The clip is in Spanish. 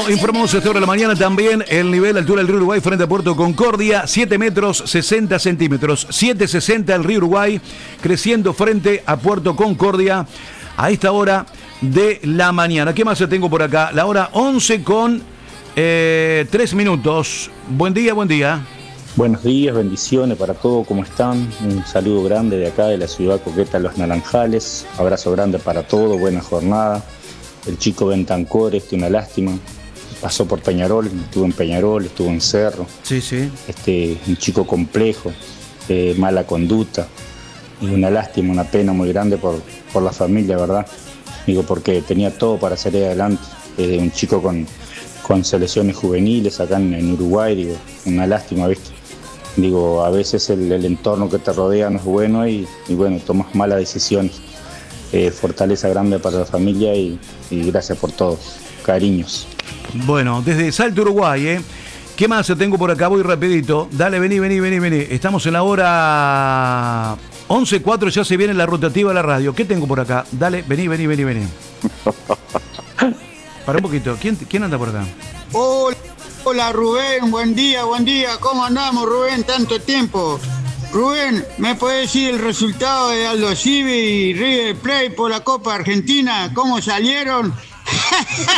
Bueno, informamos a esta hora de la mañana también el nivel de altura del río Uruguay frente a Puerto Concordia, 7 metros 60 centímetros, 7,60 el río Uruguay, creciendo frente a Puerto Concordia a esta hora de la mañana. ¿Qué más tengo por acá? La hora 11 con 3 minutos. Buen día, buen día. Buenos días, bendiciones para todos, ¿cómo están? Un saludo grande de acá de la ciudad coqueta Los Naranjales, abrazo grande para todos, buena jornada. El chico Bentancor, una lástima, pasó por Peñarol, estuvo en Peñarol, estuvo en Cerro. Sí, sí. Un chico complejo, mala conducta, y una lástima, una pena muy grande por la familia, ¿verdad? Digo, porque tenía todo para salir adelante, un chico con selecciones juveniles acá en Uruguay, digo, una lástima, ¿viste? Digo, a veces el entorno que te rodea no es bueno y bueno, tomas malas decisiones. Fortaleza grande para la familia y gracias por todo. Cariños. Bueno, desde Salto, Uruguay, ¿Qué más tengo por acá? Voy rapidito. Dale, vení. Estamos en la hora 11:04, ya se viene la rotativa de la radio. ¿Qué tengo por acá? Dale, vení. Para un poquito. ¿Quién anda por acá? Hola Rubén, buen día, ¿cómo andamos Rubén? Tanto tiempo. Rubén, ¿me puedes decir el resultado de Aldo Civi y River Plate por la Copa Argentina? ¿Cómo salieron?